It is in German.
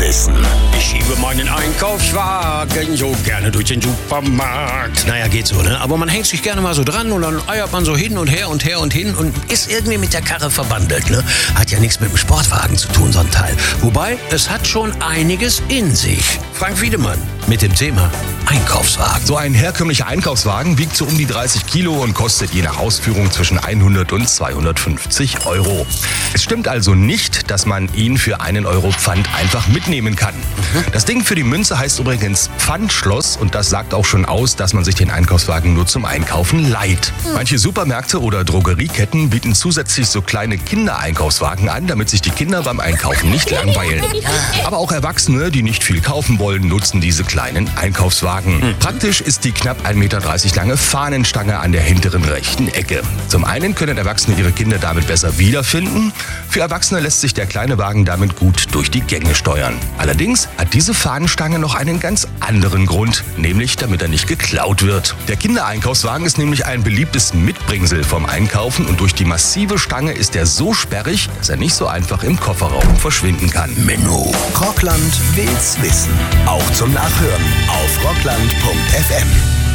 Wissen. Ich schiebe meinen Einkaufswagen so gerne durch den Supermarkt. Naja, geht so, ne? Aber man hängt sich gerne mal so dran und dann eiert man so hin und her und hin und ist irgendwie mit der Karre verbandelt, ne? Hat ja nichts mit dem Sportwagen zu tun, so ein Teil. Wobei, es hat schon einiges in sich. Frank Wiedemann mit dem Thema Einkaufswagen. So ein herkömmlicher Einkaufswagen wiegt so um die 30 Kilo und kostet je nach Ausführung zwischen 100 und 250 Euro. Es stimmt also nicht, dass man ihn für 1 Euro Pfand einfach mitnehmen kann. Das Ding für die Münze heißt übrigens Pfandschloss und das sagt auch schon aus, dass man sich den Einkaufswagen nur zum Einkaufen leiht. Manche Supermärkte oder Drogerieketten bieten zusätzlich so kleine Kindereinkaufswagen an, damit sich die Kinder beim Einkaufen nicht langweilen. Aber auch Erwachsene, die nicht viel kaufen wollen, nutzen diese kleinen Einkaufswagen. Praktisch ist die knapp 1,30 Meter lange Fahnenstange an der hinteren rechten Ecke. Zum einen können Erwachsene ihre Kinder damit besser wiederfinden. Für Erwachsene lässt sich der kleine Wagen damit gut durch die Gänge steuern. Allerdings hat diese Fahnenstange noch einen ganz anderen Grund, nämlich damit er nicht geklaut wird. Der Kindereinkaufswagen ist nämlich ein beliebtes Mitbringsel vom Einkaufen und durch die massive Stange ist er so sperrig, dass er nicht so einfach im Kofferraum verschwinden kann. Menno. Rockland will's wissen. Auch zum Nachhören auf rockland.fm.